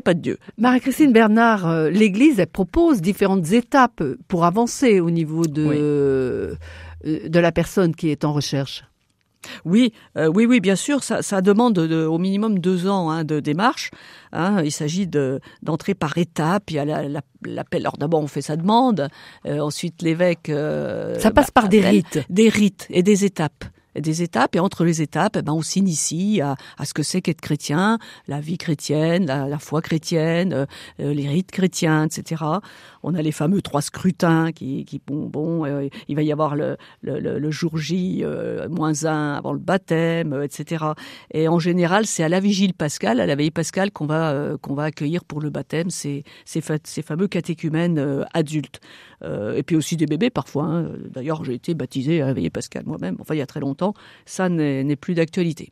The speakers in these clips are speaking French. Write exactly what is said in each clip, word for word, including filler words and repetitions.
pas de Dieu. Marie-Christine Bernard, euh, l'Église, elle propose différentes étapes pour avancer au niveau de, oui. euh, de la personne qui est en recherche. Oui, euh, oui, oui, bien sûr, ça, ça demande de, au minimum deux ans hein, de démarche. Hein, il s'agit de, d'entrer par étapes. Il y a la, la, l'appel. Alors d'abord, on fait sa demande. Euh, ensuite, l'évêque. Euh, ça passe bah, par des rites, des rites et des étapes. Des étapes, et entre les étapes, eh ben, on s'initie à, à ce que c'est qu'être chrétien, la vie chrétienne, la, la foi chrétienne, euh, les rites chrétiens, et cetera. On a les fameux trois scrutins qui, qui bon, bon, euh, il va y avoir le, le, le, le jour J euh, moins un avant le baptême, euh, et cetera. Et en général, c'est à la vigile pascale, à la veille pascale, qu'on va euh, qu'on va accueillir pour le baptême ces ces, fa- ces fameux catéchumènes euh, adultes. Euh, et puis aussi des bébés parfois. Hein. D'ailleurs, j'ai été baptisée à la veille pascale moi-même. Enfin, il y a très longtemps. Ça n'est, n'est plus d'actualité.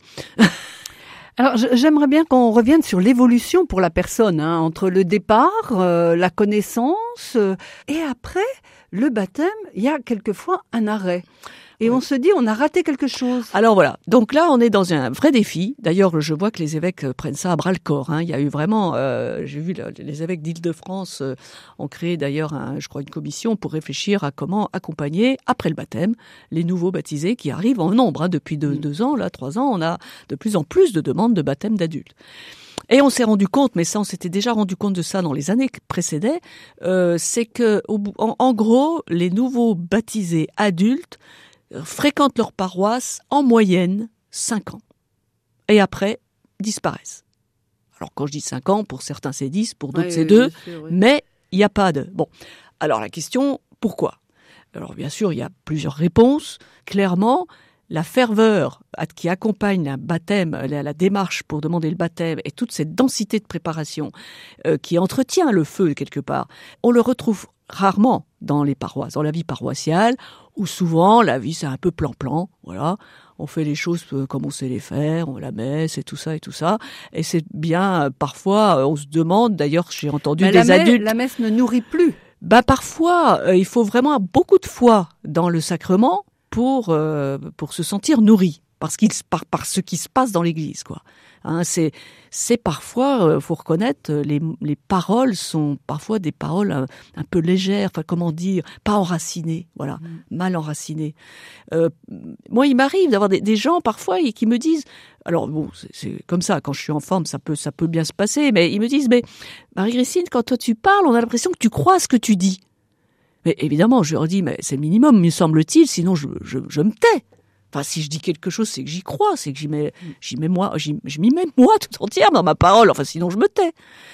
Alors, j'aimerais bien qu'on revienne sur l'évolution pour la personne, hein, entre le départ, euh, la connaissance, euh, et après, le baptême, il y a quelquefois un arrêt. Et oui. On se dit, on a raté quelque chose. Alors voilà, donc là, on est dans un vrai défi. D'ailleurs, je vois que les évêques prennent ça à bras-le-corps. Hein. Il y a eu vraiment, euh, j'ai vu le, les évêques d'Île-de-France euh, ont créé d'ailleurs, un, je crois, une commission pour réfléchir à comment accompagner, après le baptême, les nouveaux baptisés qui arrivent en nombre. Hein. Depuis deux, mmh. deux ans, là, trois ans, on a de plus en plus de demandes de baptême d'adultes. Et on s'est rendu compte, mais ça, on s'était déjà rendu compte de ça dans les années qui précédaient, euh, c'est que, au, en, en gros, les nouveaux baptisés adultes fréquentent leur paroisse en moyenne cinq ans. Et après, disparaissent. Alors, quand je dis cinq ans, pour certains c'est dix, pour d'autres oui, c'est oui, deux, sûr, oui. Mais il n'y a pas de... Bon, alors la question, pourquoi ? Alors, bien sûr, il y a plusieurs réponses. Clairement, la ferveur qui accompagne un baptême, la, la démarche pour demander le baptême et toute cette densité de préparation euh, qui entretient le feu quelque part, on le retrouve rarement dans les paroisses, dans la vie paroissiale, où souvent la vie c'est un peu plan-plan, voilà. On fait les choses comme on sait les faire, on la messe et tout ça et tout ça. Et c'est bien, parfois, on se demande, d'ailleurs j'ai entendu Mais des la adultes... Me- la messe ne nourrit plus. Ben parfois, euh, il faut vraiment beaucoup de foi dans le sacrement pour euh, pour se sentir nourri parce qu'il par par ce qui se passe dans l'église quoi. Hein, c'est c'est parfois euh, faut reconnaître les les paroles sont parfois des paroles un, un peu légères, enfin comment dire, pas enracinées, voilà, mmh. mal enracinées. Euh, moi il m'arrive d'avoir des, des gens parfois qui me disent, alors bon c'est, c'est comme ça quand je suis en forme ça peut ça peut bien se passer, mais ils me disent mais Marie-Christine quand toi tu parles on a l'impression que tu crois à ce que tu dis. Mais évidemment, je leur dis, mais c'est le minimum, me semble-t-il, sinon je, je, je me tais. Enfin, si je dis quelque chose, c'est que j'y crois, c'est que j'y mets, j'y mets moi, j'y, je m'y mets moi tout entière dans ma parole, enfin sinon je me tais.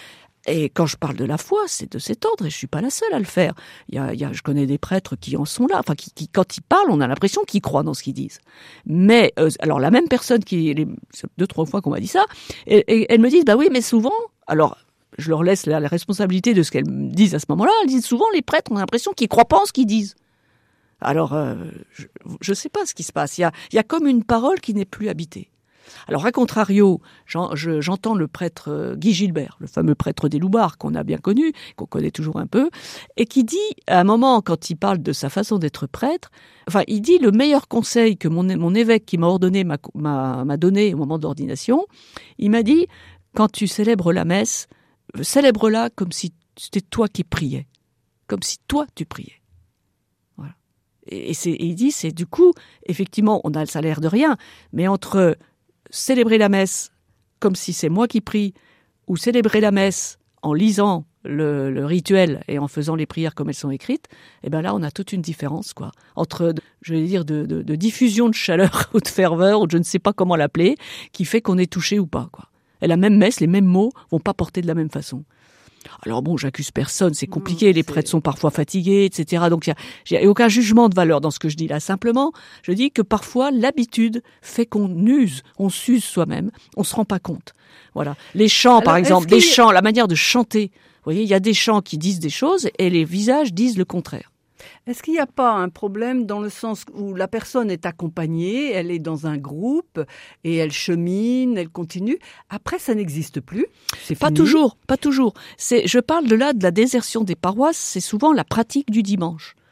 Et quand je parle de la foi, c'est de cet ordre, et je suis pas la seule à le faire. Il y a, il y a, je connais des prêtres qui en sont là, enfin qui, qui quand ils parlent, on a l'impression qu'ils croient dans ce qu'ils disent. Mais euh, alors la même personne qui, les, deux trois fois qu'on m'a dit ça, et, et, elles me disent, bah oui, mais souvent, alors. Je leur laisse la, la responsabilité de ce qu'elles me disent à ce moment-là. Elles disent souvent, les prêtres ont l'impression qu'ils croient pas en ce qu'ils disent. Alors, euh, je ne sais pas ce qui se passe. Il y a, il y a comme une parole qui n'est plus habitée. Alors, à contrario, j'en, je, j'entends le prêtre Guy Gilbert, le fameux prêtre des Loubards qu'on a bien connu, qu'on connaît toujours un peu, et qui dit, à un moment, quand il parle de sa façon d'être prêtre, enfin, il dit le meilleur conseil que mon, mon évêque qui m'a ordonné m'a, m'a, m'a donné au moment de l'ordination, il m'a dit, quand tu célèbres la messe, célèbre-la comme si c'était toi qui priais, comme si toi tu priais. Voilà. Et, et, c'est, et il dit, c'est du coup, effectivement, on a, ça a l'air de rien, mais entre célébrer la messe comme si c'est moi qui prie, ou célébrer la messe en lisant le, le rituel et en faisant les prières comme elles sont écrites, et ben là on a toute une différence quoi entre, je vais dire, de, de, de diffusion de chaleur ou de ferveur ou de je ne sais pas comment l'appeler, qui fait qu'on est touché ou pas quoi. Et la même messe, les mêmes mots vont pas porter de la même façon. Alors bon, j'accuse personne, c'est compliqué, les prêtres sont parfois fatigués, et cetera. Donc il n'y a, a aucun jugement de valeur dans ce que je dis là. Simplement, je dis que parfois l'habitude fait qu'on use, on s'use soi-même, on se rend pas compte. Voilà. Les chants, Alors, par exemple, des chants, la manière de chanter. Vous voyez, il y a des chants qui disent des choses et les visages disent le contraire. Est-ce qu'il n'y a pas un problème dans le sens où la personne est accompagnée, elle est dans un groupe et elle chemine, elle continue. Après, ça n'existe plus. C'est pas fini. toujours, pas toujours. C'est, je parle de là de la désertion des paroisses. C'est souvent la pratique du dimanche.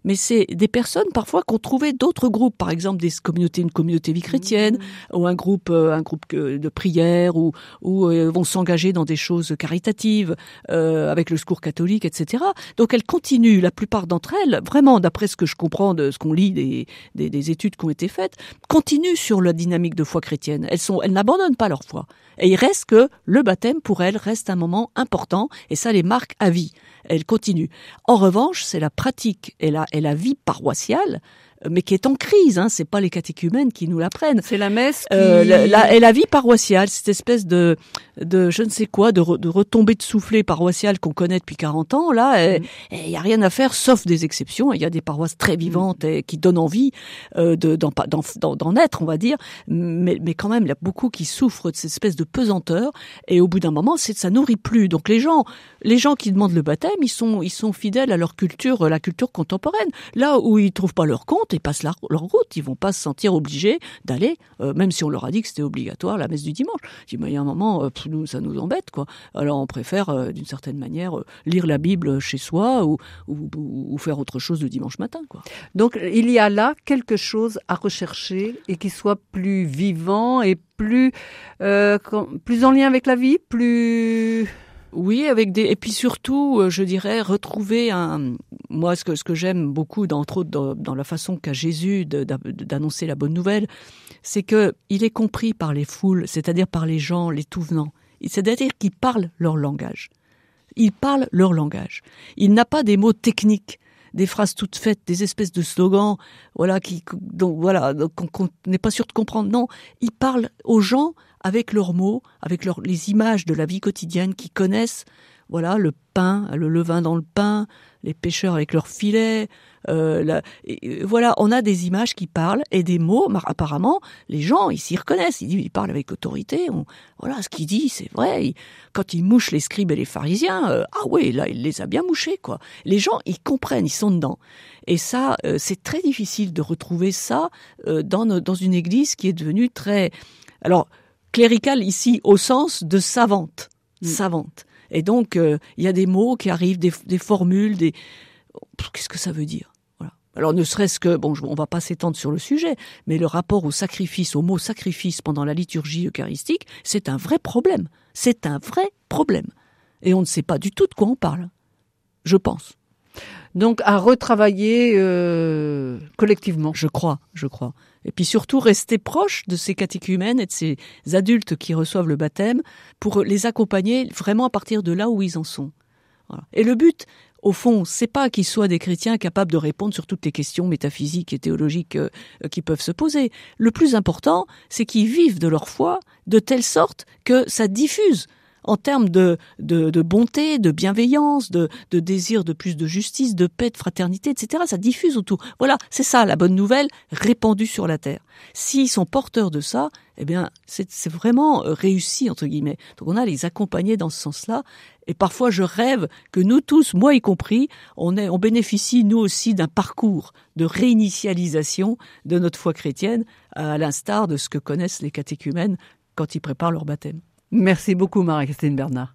mais c'est des personnes parfois qui ont trouvé d'autres groupes, par exemple des communautés, une communauté vie chrétienne, mmh. ou un groupe, euh, un groupe de prière, ou, ou euh, vont s'engager dans des choses caritatives euh, avec le secours catholique, et cetera. Donc elles continuent, la plupart d'entre elles, vraiment d'après ce que je comprends de ce qu'on lit des, des, des études qui ont été faites, continuent sur la dynamique de foi chrétienne. Elles sont, elles n'abandonnent pas leur foi. Et il reste que le baptême pour elles reste un moment important, et ça les marque à vie. Elles continuent. En revanche, c'est la pratique et la, et la vie paroissiale, mais qui est en crise, hein, c'est pas les catéchumènes qui nous l'apprennent. C'est la messe qui... Euh, la, la, et la vie paroissiale, cette espèce de, de je ne sais quoi, de, re, de retombée de soufflé paroissiale qu'on connaît depuis quarante ans, là, il mmh. y a rien à faire, sauf des exceptions. Il y a des paroisses très vivantes mmh. et qui donnent envie euh, de, d'en, d'en, d'en, d'en être, on va dire, mais, mais quand même, il y a beaucoup qui souffrent de cette espèce de pesanteur, et au bout d'un moment, c'est, ça nourrit plus. Donc les gens, les gens qui demandent le baptême, ils sont, ils sont fidèles à leur culture, la culture contemporaine. Là où ils trouvent pas leur compte, ils passent leur, leur route, ils vont pas se sentir obligés d'aller, euh, même si on leur a dit que c'était obligatoire la messe du dimanche. Je dis, mais il y a un moment, euh, pff, nous, ça nous embête, quoi. Alors on préfère, euh, d'une certaine manière, euh, lire la Bible chez soi ou, ou, ou faire autre chose le dimanche matin, quoi. Donc il y a là quelque chose à rechercher et qui soit plus vivant et plus, euh, plus en lien avec la vie, plus... Oui, avec des et puis surtout, je dirais retrouver un. Moi, ce que ce que j'aime beaucoup, entre autres dans, dans la façon qu'a Jésus de, de, d'annoncer la bonne nouvelle, c'est que il est compris par les foules, c'est-à-dire par les gens, les tout venants. C'est-à-dire qu'il parle leur langage. Il parle leur langage. Il n'a pas des mots techniques, des phrases toutes faites, des espèces de slogans, voilà, qui donc voilà, donc, qu'on, qu'on n'est pas sûr de comprendre. Non, il parle aux gens avec leurs mots, avec leurs, les images de la vie quotidienne qu'ils connaissent, voilà, le pain, le levain dans le pain, les pêcheurs avec leurs filets, euh, la, et, voilà, on a des images qui parlent et des mots, apparemment, les gens, ils s'y reconnaissent, ils, ils parlent avec autorité, on, voilà, ce qu'il dit, c'est vrai, il, quand il mouche les scribes et les pharisiens, euh, ah oui, là, il les a bien mouchés, quoi. Les gens, ils comprennent, ils sont dedans. Et ça, euh, c'est très difficile de retrouver ça euh, dans, dans une église qui est devenue très... Alors, cléricale ici au sens de savante, mmh. savante. Et donc il euh, y a des mots qui arrivent, des, des formules, des qu'est-ce que ça veut dire, voilà. Alors ne serait-ce que bon, on va pas s'étendre sur le sujet, mais le rapport au sacrifice, au mot sacrifice pendant la liturgie eucharistique, c'est un vrai problème. C'est un vrai problème. Et on ne sait pas du tout de quoi on parle. Je pense. Donc à retravailler euh, collectivement. Je crois, je crois. Et puis surtout rester proche de ces catéchumènes et de ces adultes qui reçoivent le baptême pour les accompagner vraiment à partir de là où ils en sont. Voilà. Et le but, au fond, c'est pas qu'ils soient des chrétiens capables de répondre sur toutes les questions métaphysiques et théologiques euh, qui peuvent se poser. Le plus important, c'est qu'ils vivent de leur foi de telle sorte que ça diffuse en termes de, de, de bonté, de bienveillance, de, de désir de plus de justice, de paix, de fraternité, et cetera. Ça diffuse autour. Voilà, c'est ça la bonne nouvelle répandue sur la terre. S'ils sont porteurs de ça, eh bien, c'est, c'est vraiment réussi, entre guillemets. Donc on a à les accompagner dans ce sens-là. Et parfois, je rêve que nous tous, moi y compris, on, est, on bénéficie, nous aussi, d'un parcours de réinitialisation de notre foi chrétienne, à l'instar de ce que connaissent les catéchumènes quand ils préparent leur baptême. Merci beaucoup, Marie-Christine Bernard.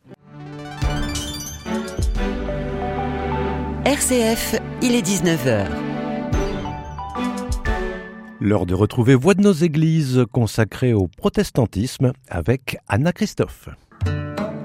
R C F, il est dix-neuf heures. L'heure de retrouver Voix de nos églises consacrée au protestantisme avec Anna Christophe.